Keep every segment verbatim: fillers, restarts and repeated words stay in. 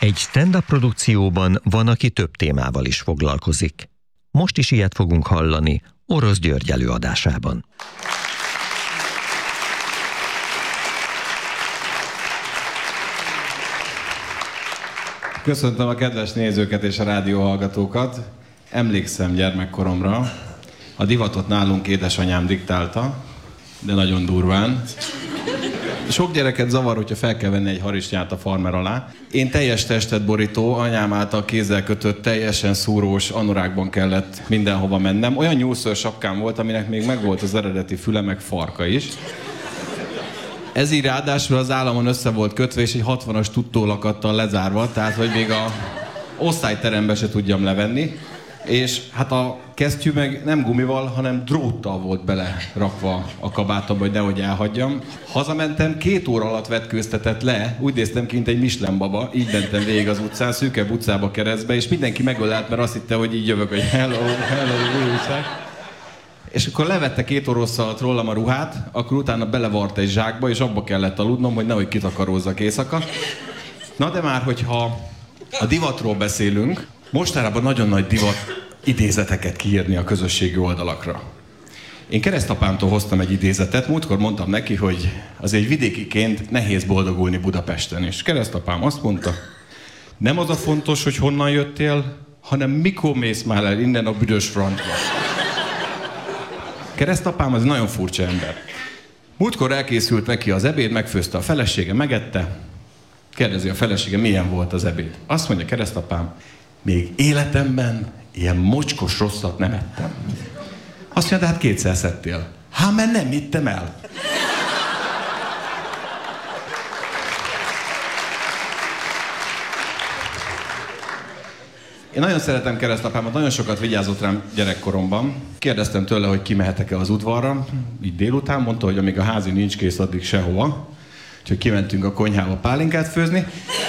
Egy stand-up produkcióban van, aki több témával is foglalkozik. Most is ilyet fogunk hallani Orosz György előadásában. Köszöntöm a kedves nézőket és a rádióhallgatókat. Emlékszem gyermekkoromra. A divatot nálunk édesanyám diktálta, de nagyon durván. Sok gyereket zavar, hogyha fel kell venni egy harisnyát a farmer alá. Én teljes testet borító, anyám által kézzel kötött, teljesen szúrós anorákban kellett mindenhova mennem. Olyan nyúlszőr sapkám volt, aminek még megvolt az eredeti füle, meg farka is. Ez így ráadásul az államon össze volt kötve, és egy hatvanas tudtólakattal lezárva, tehát hogy még a osztályterembe se tudjam levenni. És hát a kesztyű meg nem gumival, hanem dróttal volt bele rakva a kabátomba, hogy nehogy elhagyjam. Hazamentem, két óra alatt vetkőztetett le, úgy néztem ki, mint egy Michelin baba, így mentem végig az utcán, szűkebb utcába keresztbe, és mindenki megölelt, mert azt hitte, hogy így jövök, hogy hello, hello, újság. És akkor levette két óra alatt rólam a ruhát, akkor utána belevart egy zsákba, és abba kellett aludnom, hogy nehogy kitakarózzak éjszaka. Na de már, hogyha a divatról beszélünk, mostanában nagyon nagy divat idézeteket kiírni a közösségi oldalakra. Én keresztapámtól hoztam egy idézetet, múltkor mondtam neki, hogy azért vidékiként nehéz boldogulni Budapesten. És keresztapám azt mondta, nem az a fontos, hogy honnan jöttél, hanem mikor mész már el innen a büdös francba. Keresztapám az nagyon furcsa ember. Múltkor elkészült neki az ebéd, megfőzte a felesége, megette. Kérdezi a felesége, milyen volt az ebéd. Azt mondja keresztapám, még életemben ilyen mocskos rosszat nem ettem. Azt mondja, de hát kétszer szedtél. Hát, mert nem ittem el. Én nagyon szeretem keresztapámat, nagyon sokat vigyázott rám gyerekkoromban. Kérdeztem tőle, hogy kimehetek-e az udvarra. Így délután mondta, hogy amíg a házi nincs kész, addig sehova. Úgyhogy kimentünk a konyhába pálinkát főzni.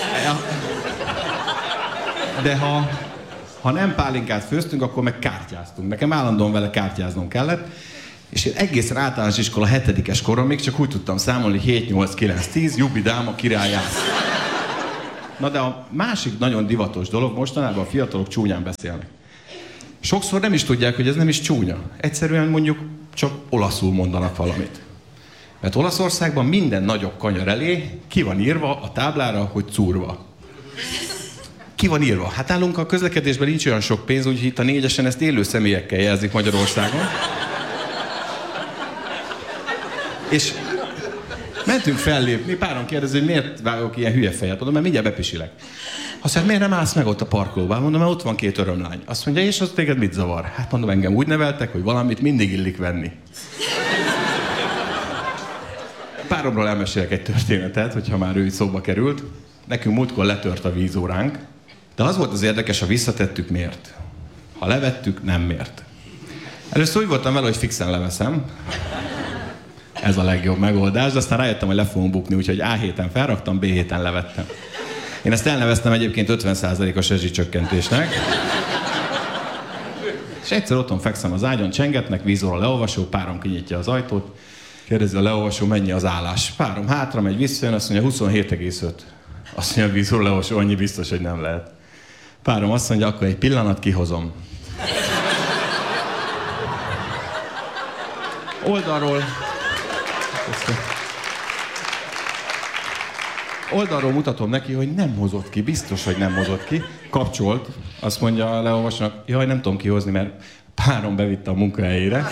De ha, ha nem pálinkát főztünk, akkor meg kártyáztunk. Nekem állandóan vele kártyáznom kellett. És én egészen általános iskola hetedikes koromig csak úgy tudtam számolni, hét, nyolc, kilenc, tíz, Jubbi dáma királyát. Na de a másik nagyon divatos dolog, mostanában a fiatalok csúnyán beszélnek. Sokszor nem is tudják, hogy ez nem is csúnya. Egyszerűen mondjuk csak olaszul mondanak valamit. Mert Olaszországban minden nagyobb kanyar elé ki van írva a táblára, hogy curva. Ki van írva? Hát nálunk a közlekedésben nincs olyan sok pénz, úgyhogy itt a négyesen ezt élő személyekkel jelzik Magyarországon. És mentünk fellépni, páran kérdezi, hogy miért vágok ilyen hülye fejet. Mondom, mert mindjárt bepisilek. Azt mondja, miért nem állsz meg ott a parkolóban? Mondom, mert ott van két örömlány. Azt mondja, és az téged mit zavar? Hát mondom, engem úgy neveltek, hogy valamit mindig illik venni. Páromról elmesélek egy történetet, hogyha már ő szóba került. Nekünk múltkor letört a vízóránk, de az volt az érdekes, ha visszatettük, miért. Ha levettük, nem miért. Először úgy voltam vele, hogy fixen leveszem. Ez a legjobb megoldás, de aztán rájöttem, hogy le fogom bukni, úgyhogy A héten felraktam, B héten levettem. Én ezt elneveztem egyébként ötven százalékos rezsicsökkentésnek. És egyszer otthon fekszem az ágyon, csengetnek, vízóra leolvasó, párom kinyitja az ajtót, kérdezi a leolvasó, mennyi az állás. Párom hátra megy, visszajön, azt mondja, huszonhét egész öt. Azt mondja, a vízóra leolvasó, annyi biztos, hogy nem lehet. Párom azt mondja, akkor egy pillanat kihozom. Oldalról... Oldalról mutatom neki, hogy nem hozott ki, biztos, hogy nem hozott ki. Kapcsolt, azt mondja a leolvasónak, jaj, nem tudom kihozni, mert párom bevitte a munkahelyére.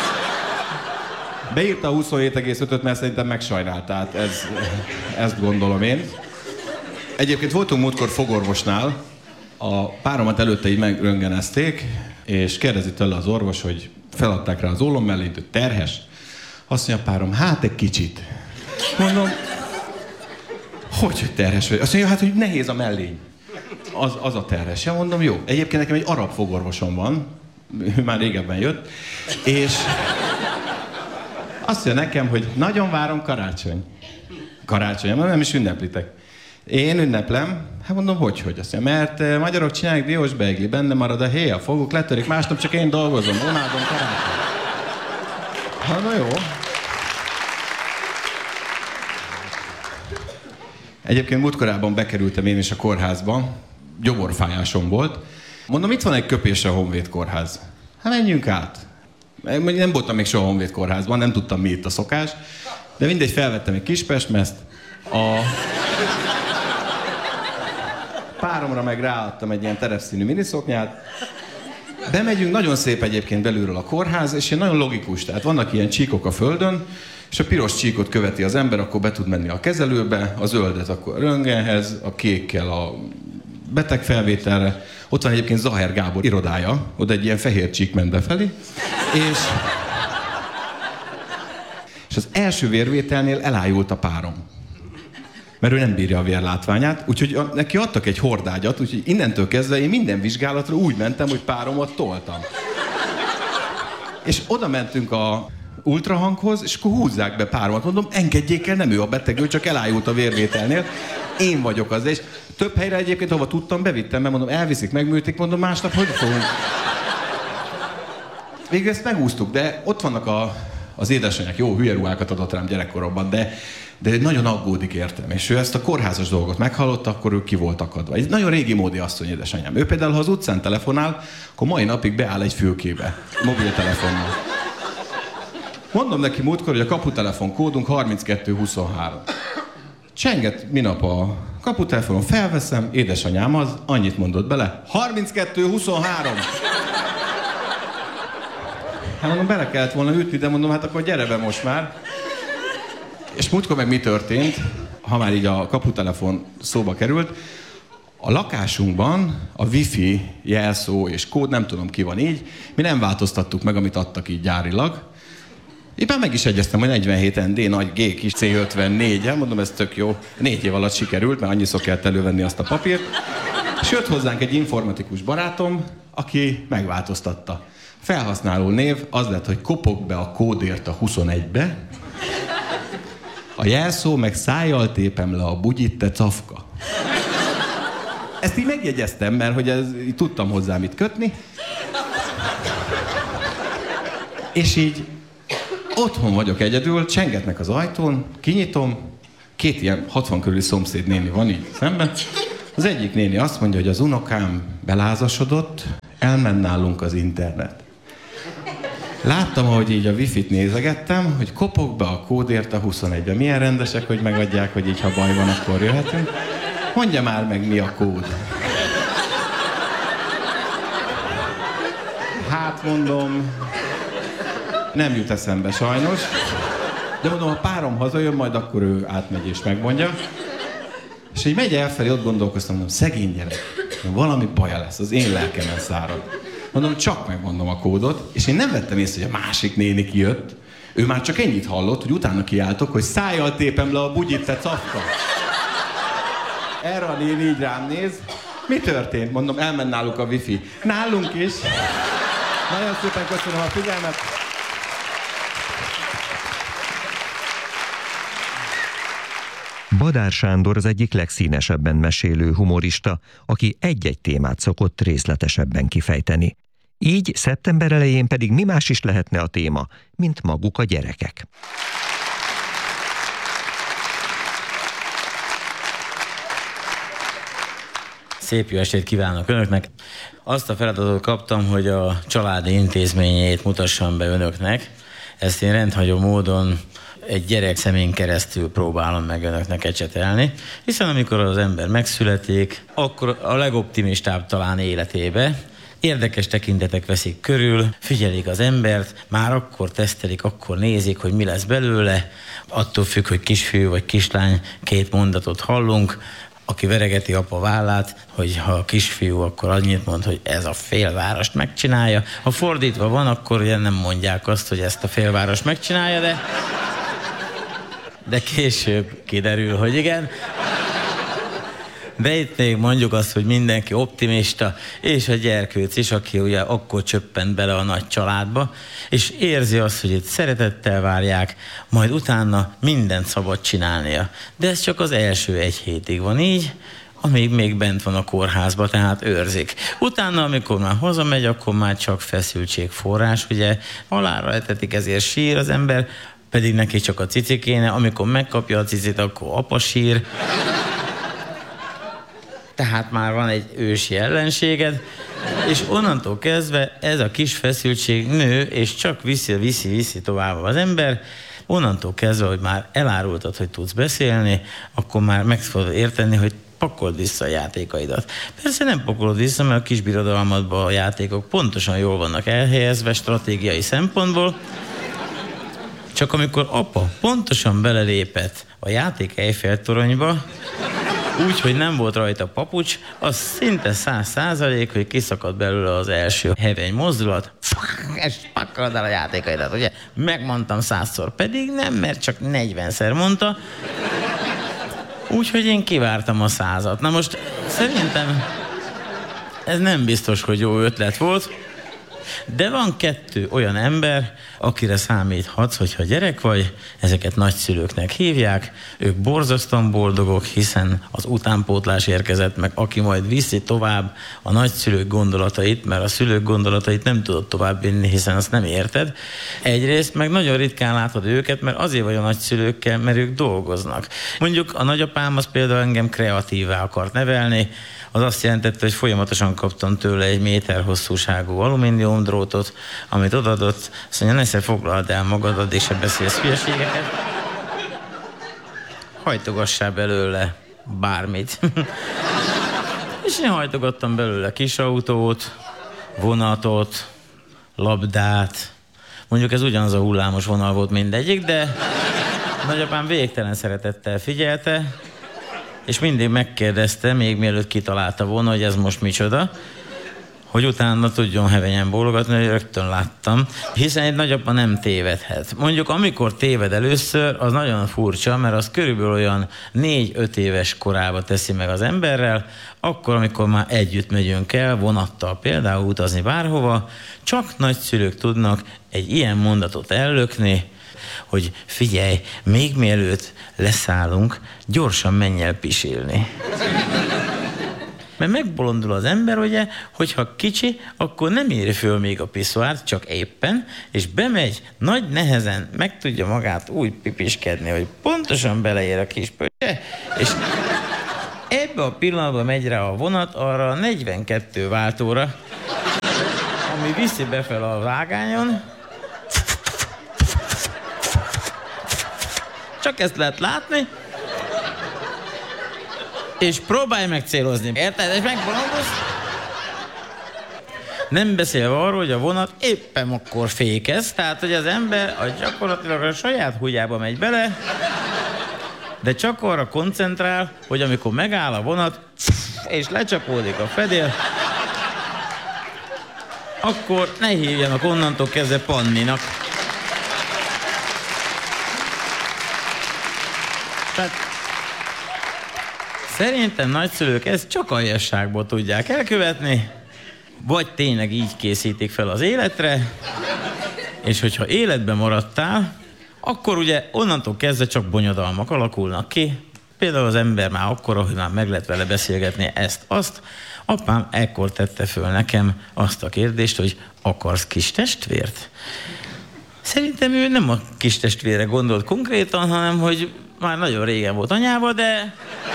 Beírta a huszonhét egész ötöt, mert szerintem megsajnált, tehát ez, ezt gondolom én. Egyébként voltunk múltkor fogorvosnál, a páromat előtte így megröntgenezték, és kérdezi tőle az orvos, hogy feladták rá az ólom mellé, hogy terhes. Azt mondja a párom, hát egy kicsit. Mondom, hogy, hogy terhes vagy? Azt mondja, hát, hogy nehéz a mellény. Az, az a terhes. Ja, mondom, jó. Egyébként nekem egy arab fogorvosom van, ő már régebben jött, és azt mondja nekem, hogy nagyon várom karácsony. Karácsony, nem is ünneplitek. Én ünneplem, hát mondom, hogy, hogy azt mondja, mert magyarok csinálják diós beigli, benne marad a héj, a foguk letörik, másnap csak én dolgozom, unádom karácsony. Hát, na jó. Egyébként múltkorában bekerültem én is a kórházba, gyomorfájásom volt. Mondom, itt van egy köpésre a Honvéd kórház. Hát menjünk át. Nem voltam még soha Honvéd kórházban, nem tudtam, mi itt a szokás. De mindegy, felvettem egy Kispestmezt. A páromra meg ráadtam egy ilyen terepszínű miniszoknyát. Bemegyünk, nagyon szép egyébként belülről a kórház, és ilyen nagyon logikus. Tehát vannak ilyen csíkok a földön, és a piros csíkot követi az ember, akkor be tud menni a kezelőbe, a zöldet akkor a röntgenhez, a kékkel a betegfelvételre. Ott van egyébként Zaher Gábor irodája, oda egy ilyen fehér csík ment befelé, és, és az első vérvételnél elájult a párom. Mert ő nem bírja a vérlátványát, úgyhogy a, neki adtak egy hordágyat, úgyhogy innentől kezdve én minden vizsgálatra úgy mentem, hogy páromat toltam. És oda mentünk a ultrahanghoz, és akkor húzzák be páromat. Mondom, engedjék el, nem ő a beteg, ő csak elájult a vérvételnél. Én vagyok az, és több helyre egyébként, ahova tudtam, bevittem, mert mondom, elviszik, megműtik, mondom, másnap hogy fogunk. Végül ezt megúsztuk, de ott vannak a, az édesanyák, jó, hülye ruhákat adott rám gyerekkoromban, de, de nagyon aggódik értem. És ő ezt a kórházas dolgot meghallotta, akkor ő ki volt akadva. Egy nagyon régi módi asszony, édesanyám. Ő például, ha az utcán telefonál, akkor mai napig beáll egy fülkébe, mobiltelefonnal. Mondom neki múltkor, hogy a kaputelefon kódunk harminckettő huszonhárom. Csenget minap a kaputelefonon, felveszem, édesanyám az, annyit mondott bele, harminckettő huszonhárom. Hát mondom, bele kellett volna ütni, de mondom, hát akkor gyere be most már. És múltkor meg mi történt, ha már így a kaputelefon szóba került, a lakásunkban a wifi jelszó és kód, nem tudom ki van így, mi nem változtattuk meg, amit adtak így gyárilag. Éppen meg is egyeztem, hogy negyvenhét en dé nagy G kis C ötvennégy-el, mondom, ez tök jó. Négy év alatt sikerült, mert annyiszor kellett elővenni azt a papírt. És jött hozzánk egy informatikus barátom, aki megváltoztatta. Felhasználó név az lett, hogy kopog be a kódért a huszonegybe. A jelszó meg szájjal tépem le a bugyit, te cafka. Ezt így megjegyeztem, mert hogy ez, így tudtam hozzá mit kötni. És így otthon vagyok egyedül, csengetnek az ajtón, kinyitom, két ilyen hatvan körüli szomszéd néni van így szemben. Az egyik néni azt mondja, hogy az unokám belázasodott, elment nálunk az internet. Láttam, ahogy így a wifi-t nézegettem, hogy kopog be a kódért a huszonegybe. Milyen rendesek, hogy megadják, hogy így ha baj van, akkor jöhetünk. Mondja már meg, mi a kód. Hát mondom, nem jut eszembe sajnos. De mondom, ha párom hazajön, majd akkor ő átmegy és megmondja. És így megy elfelé, ott gondolkoztam, mondom, szegény gyerek, valami baja lesz, az én lelkemen szárad. Mondom, csak megmondom a kódot, és én nem vettem észre, hogy a másik néni kijött. Ő már csak ennyit hallott, hogy utána kiáltok, hogy szájjal tépem le a bugyit, te cafka. Erre a néni így rám néz. Mi történt? Mondom, elment náluk a wifi. Nálunk is. Nagyon szépen köszönöm a figyelmet. Badár Sándor az egyik legszínesebben mesélő humorista, aki egy-egy témát szokott részletesebben kifejteni. Így szeptember elején pedig mi más is lehetne a téma, mint maguk a gyerekek. Szép jó estét kívánok önöknek! Azt a feladatot kaptam, hogy a családi intézményét mutassam be önöknek. Ezt én rendhagyó módon egy gyerek szemén keresztül próbálom meg önöknek ecsetelni, hiszen amikor az ember megszületik, akkor a legoptimistább talán életébe érdekes tekintetek veszik körül, figyelik az embert, már akkor tesztelik, akkor nézik, hogy mi lesz belőle, attól függ, hogy kisfiú vagy kislány, két mondatot hallunk, aki veregeti apa vállát, hogy ha a kisfiú, akkor annyit mond, hogy ez a félvárost megcsinálja. Ha fordítva van, akkor ugye nem mondják azt, hogy ezt a félvárost megcsinálja, de... de később kiderül, hogy igen. De itt még mondjuk azt, hogy mindenki optimista, és a gyerkőc is, aki ugye akkor csöppent bele a nagy családba, és érzi azt, hogy itt szeretettel várják, majd utána mindent szabad csinálnia. De ez csak az első egy hétig van így, amíg még bent van a kórházba, tehát őrzik. Utána, amikor már hazamegy, akkor már csak feszültségforrás, ugye halálra etetik, ezért sír az ember, pedig neki csak a cici kéne, amikor megkapja a cicit, akkor apa sír. tehát már van egy ősi ellenséged, és onnantól kezdve ez a kis feszültség nő, és csak viszi, viszi, viszi tovább az ember. Onnantól kezdve, hogy már elárultad, hogy tudsz beszélni, akkor már meg fogod érteni, hogy pakold vissza a játékaidat. Persze nem pakolod vissza, mert a kis birodalmadban a játékok pontosan jól vannak elhelyezve stratégiai szempontból. Csak amikor apa pontosan belelépett a játék Eiffel toronyba, úgy, hogy nem volt rajta papucs, az szinte száz százalék, hogy kiszakad belőle az első heveny mozdulat, és pakolod el a játékaidat, ugye? Megmondtam százszor, pedig nem, mert csak negyvenszer mondta. Úgyhogy én kivártam a százat. Na most szerintem ez nem biztos, hogy jó ötlet volt, de van kettő olyan ember, akire számíthatsz, hogyha gyerek vagy, ezeket nagyszülőknek hívják, ők borzasztóan boldogok, hiszen az utánpótlás érkezett meg, aki majd viszi tovább a nagyszülők gondolatait, mert a szülők gondolatait nem tudod tovább vinni, hiszen azt nem érted. Egyrészt meg nagyon ritkán látod őket, mert azért vagy a nagyszülőkkel, mert ők dolgoznak. Mondjuk a nagyapám az például engem kreatívá akart nevelni, az azt jelentette, hogy folyamatosan kaptam tőle egy méter hosszúságú alumíniumdrótot, amit odaadott, azt mondja, ne foglald el magad, addig se beszélsz hülyeségeket. Hajtogassál belőle bármit. És én hajtogattam belőle kisautót, vonatot, labdát. Mondjuk ez ugyanaz a hullámos vonal volt mindegyik, de nagyapám végtelen szeretettel figyelte, és mindig megkérdezte, még mielőtt kitalálta volna, hogy ez most micsoda, hogy utána tudjon hevenyen bólogatni, hogy rögtön láttam, hiszen egy nagyapa nem tévedhet. Mondjuk amikor téved először, az nagyon furcsa, mert az körülbelül olyan négy-öt éves korába teszi meg az emberrel, akkor, amikor már együtt megyünk el, vonattal például utazni bárhova, csak nagyszülők tudnak egy ilyen mondatot ellökni, hogy figyelj, még mielőtt leszállunk, gyorsan menj el pisilni. Mert megbolondul az ember, ugye, hogyha kicsi, akkor nem éri föl még a piszoárt, csak éppen, és bemegy, nagy nehezen meg tudja magát úgy pipiskedni, hogy pontosan beleér a kis pöcse, és ebbe a pillanatban megy rá a vonat arra a negyvenkettő váltóra, ami viszi befel a vágányon. Csak ezt lehet látni, és próbálj meg célozni. Érted? És megbolondulsz? Nem beszélve arról, hogy a vonat éppen akkor fékez, tehát hogy az ember a gyakorlatilag a saját húgyába megy bele, de csak arra koncentrál, hogy amikor megáll a vonat, és lecsapódik a fedél, akkor ne hívjanak onnantól kezdve Panninak. Tehát szerintem nagyszülők ezt csak aljasságból tudják elkövetni, vagy tényleg így készítik fel az életre, és hogyha életben maradtál, akkor ugye onnantól kezdve csak bonyodalmak alakulnak ki. Például az ember már akkora, hogy már meg lehet vele beszélgetni ezt, azt. Apám ekkor tette föl nekem azt a kérdést, hogy akarsz kis testvért? Szerintem ő nem a kis testvére gondolt konkrétan, hanem hogy már nagyon régen volt anyával, de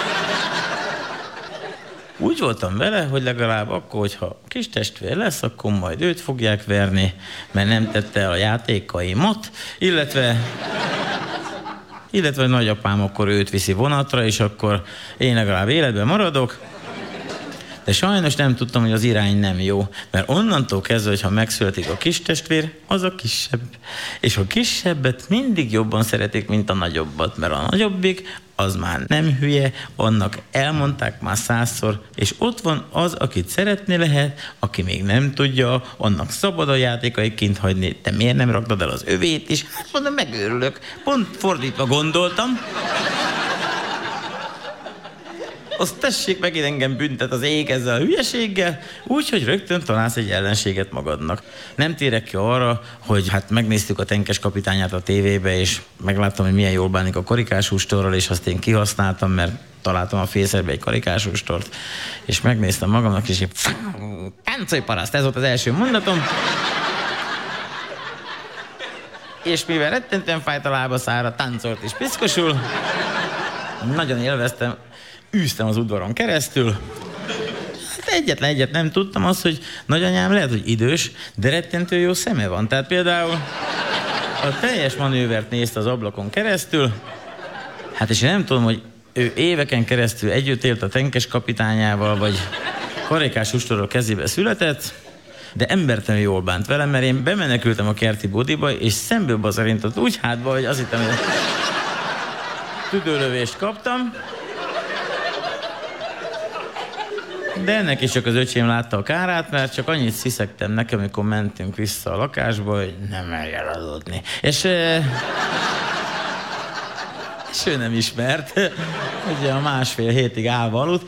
úgy voltam vele, hogy legalább akkor, hogyha kis testvér lesz, akkor majd őt fogják verni, mert nem tette el a játékaimat, illetve, illetve nagyapám akkor őt viszi vonatra, és akkor én legalább életben maradok. De sajnos nem tudtam, hogy az irány nem jó, mert onnantól kezdve, hogyha megszületik a kis testvér, az a kisebb. És a kisebbet mindig jobban szeretik, mint a nagyobbat, mert a nagyobbik az már nem hülye, annak elmondták már százszor, és ott van az, akit szeretni lehet, aki még nem tudja, annak szabad a játékai kint hagyni, te miért nem raktad el az övét is? Hát mondom, megőrülök. Pont fordítva gondoltam. Azt tessék megint engem büntet az ég ezzel a hülyeséggel, úgyhogy rögtön találsz egy ellenséget magadnak. Nem térek ki arra, hogy hát megnéztük a Tenkes kapitányát a tévébe, és megláttam, hogy milyen jól bánik a karikásústorral, és azt én kihasználtam, mert találtam a fészerbe egy karikásústort, és megnéztem magamnak, és így táncolj paraszt, ez volt az első mondatom. És mivel rettentően fájt a lábaszára, táncolt és piszkosul, nagyon élveztem, űztem az udvaron keresztül, egyetlen egyet nem tudtam, az, hogy nagyanyám lehet, hogy idős, de rettentő jó szeme van. Tehát például a teljes manővert nézte az ablakon keresztül, hát és én nem tudom, hogy ő éveken keresztül együtt élt a tenkes kapitányával, vagy karikás ustorral kezébe született, de embertelen jól bánt velem, mert én bemenekültem a kerti budiba, és szemből bazarintott úgy hátba, hogy azt hittem, hogy tüdőlövést kaptam. De ennek is csak az öcsém látta a kárát, mert csak annyit sziszegtem nekem, amikor mentünk vissza a lakásba, hogy nem merj eladódni. És... és ő nem ismert, ugye a másfél hétig állva aludt.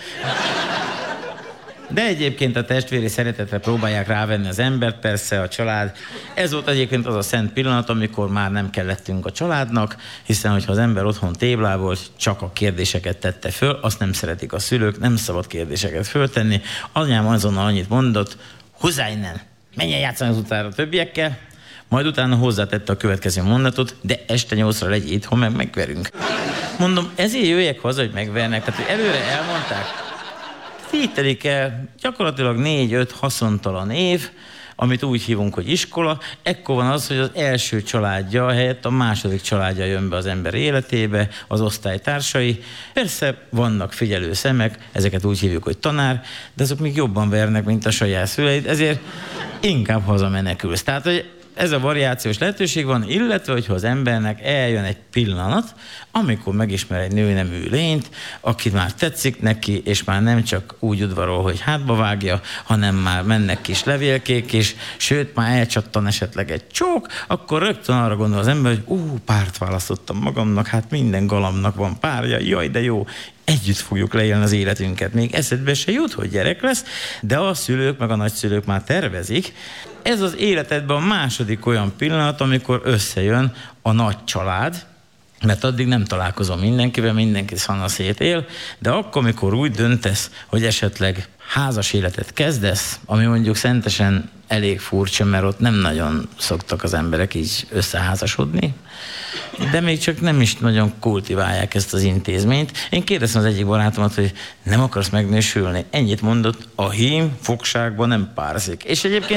De egyébként a testvéri szeretetre próbálják rávenni az embert, persze a család. Ez volt egyébként az a szent pillanat, amikor már nem kellettünk a családnak, hiszen hogyha az ember otthon téblából csak a kérdéseket tette föl, azt nem szeretik a szülők, nem szabad kérdéseket föltenni. Anyám azonnal annyit mondott, hozzá innen, menj el játszani az utcára a többiekkel, majd utána hozzátette a következő mondatot, de este nyolcra legyél itthon, meg megverünk. Mondom, ezért jöjjek haza, hogy megvernek, tehát hogy előre elmondták. Így telik el gyakorlatilag négy-öt haszontalan év, amit úgy hívunk, hogy iskola. Ekkor van az, hogy az első családja helyett a második családja jön be az ember életébe, az osztálytársai. Persze vannak figyelő szemek, ezeket úgy hívjuk, hogy tanár, de azok még jobban vernek, mint a saját szüleid, ezért inkább hazamenekülsz. Tehát, hogy ez a variációs lehetőség van, illetve, hogyha az embernek eljön egy pillanat, amikor megismer egy nőnemű lényt, aki már tetszik neki, és már nem csak úgy udvarol, hogy hátba vágja, hanem már mennek kis levélkék is, sőt, már elcsattan esetleg egy csók, akkor rögtön arra gondol az ember, hogy ú, párt választottam magamnak, hát minden galamnak van párja, jaj, de jó, együtt fogjuk leélni az életünket. Még eszedbe se jut, hogy gyerek lesz, de a szülők meg a nagyszülők már tervezik. Ez az életedben a második olyan pillanat, amikor összejön a nagy család, mert addig nem találkozom mindenkivel, mindenki szanaszét él, de akkor, amikor úgy döntesz, hogy esetleg házas életet kezdesz, ami mondjuk szentesen elég furcsa, mert ott nem nagyon szoktak az emberek így összeházasodni, de még csak nem is nagyon kultiválják ezt az intézményt. Én kérdeztem az egyik barátomat, hogy nem akarsz megnősülni. Ennyit mondott, a hím fogságban nem párzik. És egyébként